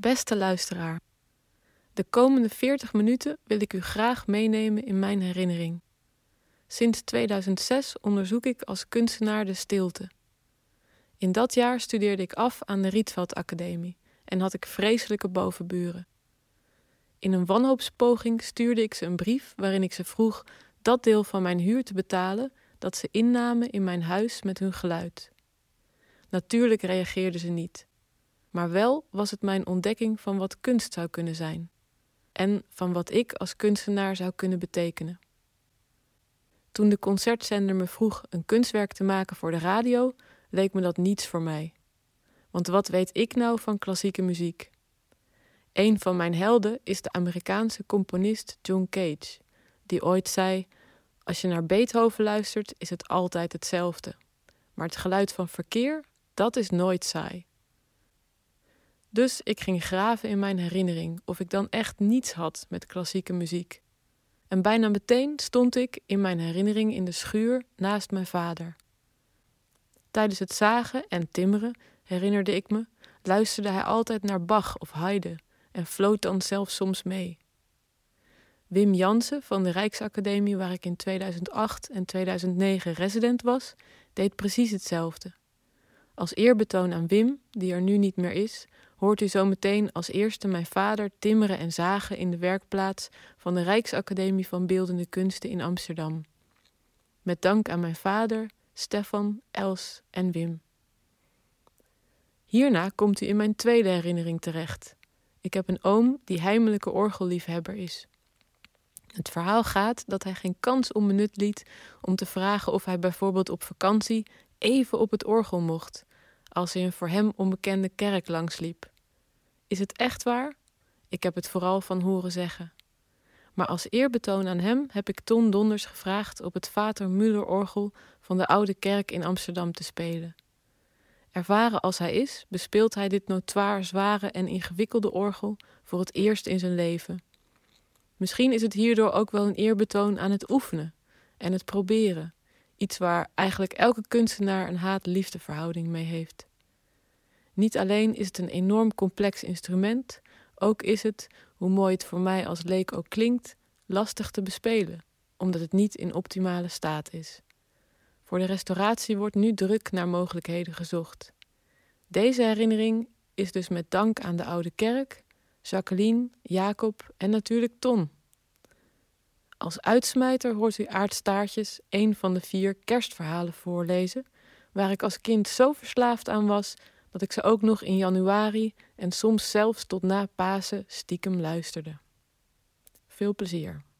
Beste luisteraar, de komende 40 minuten wil ik u graag meenemen in mijn herinnering. Sinds 2006 onderzoek ik als kunstenaar de stilte. In dat jaar studeerde ik af aan de Rietveld Academie en had ik vreselijke bovenburen. In een wanhoopspoging stuurde ik ze een brief waarin ik ze vroeg dat deel van mijn huur te betalen dat ze innamen in mijn huis met hun geluid. Natuurlijk reageerden ze niet, maar wel was het mijn ontdekking van wat kunst zou kunnen zijn en van wat ik als kunstenaar zou kunnen betekenen. Toen de concertzender me vroeg een kunstwerk te maken voor de radio, leek me dat niets voor mij. Want wat weet ik nou van klassieke muziek? Een van mijn helden is de Amerikaanse componist John Cage, die ooit zei: als je naar Beethoven luistert, is het altijd hetzelfde. Maar het geluid van verkeer, dat is nooit saai. Dus ik ging graven in mijn herinnering of ik dan echt niets had met klassieke muziek. En bijna meteen stond ik in mijn herinnering in de schuur naast mijn vader. Tijdens het zagen en timmeren, herinnerde ik me, luisterde hij altijd naar Bach of Haydn en floot dan zelfs soms mee. Wim Jansen van de Rijksacademie, waar ik in 2008 en 2009 resident was, deed precies hetzelfde. Als eerbetoon aan Wim, die er nu niet meer is, hoort u zo meteen als eerste mijn vader timmeren en zagen in de werkplaats van de Rijksacademie van Beeldende Kunsten in Amsterdam. Met dank aan mijn vader, Stefan, Els en Wim. Hierna komt u in mijn tweede herinnering terecht. Ik heb een oom die heimelijke orgelliefhebber is. Het verhaal gaat dat hij geen kans onbenut liet om te vragen of hij bijvoorbeeld op vakantie even op het orgel mocht, als hij een voor hem onbekende kerk langsliep. Is het echt waar? Ik heb het vooral van horen zeggen. Maar als eerbetoon aan hem heb ik Ton Donders gevraagd op het Vater Müller-orgel van de Oude Kerk in Amsterdam te spelen. Ervaren als hij is, bespeelt hij dit notoir zware en ingewikkelde orgel voor het eerst in zijn leven. Misschien is het hierdoor ook wel een eerbetoon aan het oefenen en het proberen. Iets waar eigenlijk elke kunstenaar een haat-liefdeverhouding mee heeft. Niet alleen is het een enorm complex instrument, ook is het, hoe mooi het voor mij als leek ook klinkt, lastig te bespelen, omdat het niet in optimale staat is. Voor de restauratie wordt nu druk naar mogelijkheden gezocht. Deze herinnering is dus met dank aan de Oude Kerk, Jacqueline, Jacob en natuurlijk Ton. Als uitsmijter hoort u Aart Staartjes een van de 4 kerstverhalen voorlezen, waar ik als kind zo verslaafd aan was dat ik ze ook nog in januari en soms zelfs tot na Pasen stiekem luisterde. Veel plezier.